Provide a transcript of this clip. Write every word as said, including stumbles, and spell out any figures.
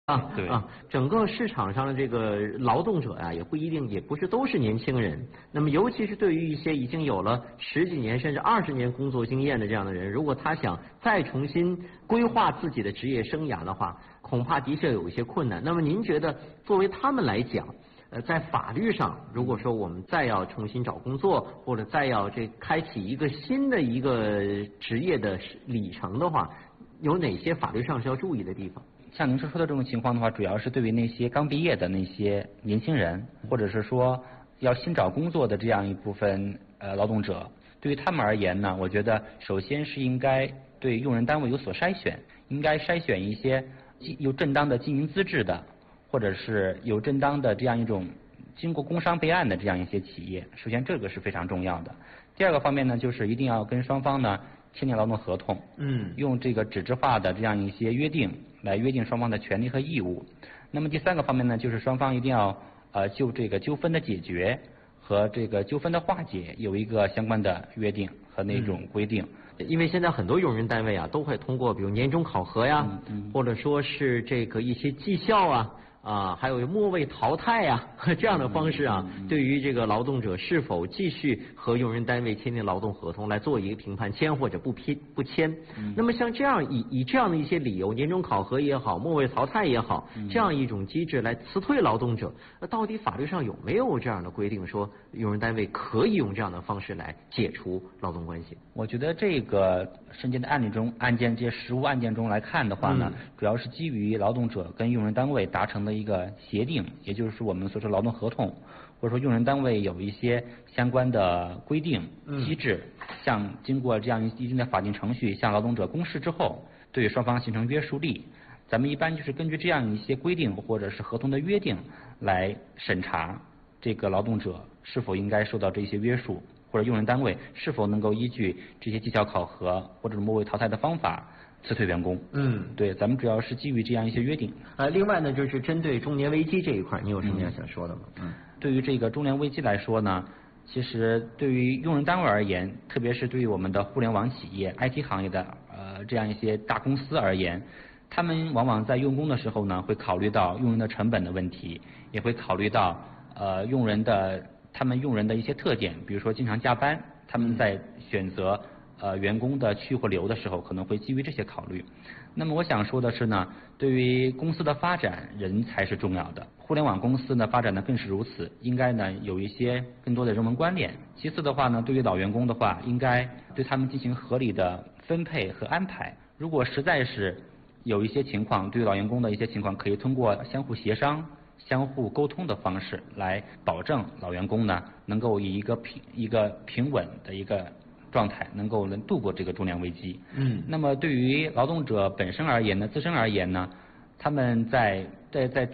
啊， 对啊，整个市场上的这个劳动者啊，也不一定，也不是都是年轻人。那么，尤其是对于一些已经有了十几年甚至二十年工作经验的这样的人，如果他想再重新规划自己的职业生涯的话，恐怕的确有一些困难。那么，您觉得作为他们来讲，呃，在法律上，如果说我们再要重新找工作，或者再要这开启一个新的一个职业的里程的话，有哪些法律上是要注意的地方？ 像您所说的这种情况的话，主要是对于那些刚毕业的那些年轻人，或者是说要新找工作的这样一部分呃劳动者，对于他们而言呢，我觉得首先是应该对用人单位有所筛选，应该筛选一些有正当的经营资质的，或者是有正当的这样一种经过工商备案的这样一些企业。首先这个是非常重要的。第二个方面呢，就是一定要跟双方呢签订劳动合同， 嗯， 用这个纸质化的这样一些约定来约定双方的权利和义务。那么第三个方面呢，就是双方一定要呃就这个纠纷的解决和这个纠纷的化解有一个相关的约定和那种规定。 嗯，因为现在很多用人单位啊，都会通过比如年终考核呀， 嗯嗯、 或者说是这个一些绩效啊。啊，还有末位淘汰呀、啊，这样的方式啊， 嗯嗯、 对于这个劳动者是否继续和用人单位签订劳动合同来做一个评判，签或者不批不签。 嗯、 那么像这样以以这样的一些理由，年终考核也好，末位淘汰也好， 嗯、 这样一种机制来辞退劳动者，那到底法律上有没有这样的规定，说用人单位可以用这样的方式来解除劳动关系？ 我觉得这个涉及的案例中，案件这些实务案件中来看的话呢， 嗯、 主要是基于劳动者跟用人单位达成的一个协定，也就是我们所说劳动合同，或者说用人单位有一些相关的规定机制，嗯、像经过这样一定的法定程序向劳动者公示之后，对双方形成约束力。咱们一般就是根据这样一些规定或者是合同的约定来审查这个劳动者是否应该受到这些约束，或者用人单位是否能够依据这些绩效考核或者末位淘汰的方法辞退员工。 嗯， 对，咱们主要是基于这样一些约定。 呃，另外呢，就是针对中年危机这一块，你有什么要想说的吗？ 嗯，对于这个中年危机来说呢，其实对于用人单位而言，特别是对于我们的互联网企业、I T 行业的呃这样一些大公司而言，他们往往在用工的时候呢，会考虑到用人的成本的问题，也会考虑到呃用人的他们用人的一些特点，比如说经常加班，他们在选择呃员工的去或留的时候，可能会基于这些考虑。那么我想说的是呢，对于公司的发展，人才是重要的。互联网公司呢发展的更是如此，应该呢有一些更多的人文关联。其次的话呢，对于老员工的话，应该对他们进行合理的分配和安排。如果实在是有一些情况，对于老员工的一些情况，可以通过相互协商、相互沟通的方式来保证老员工呢能够以一个平一个平稳的一个状态，能够能度过这个中年危机。 嗯， 那么对于劳动者本身而言呢，自身而言呢，他们在在在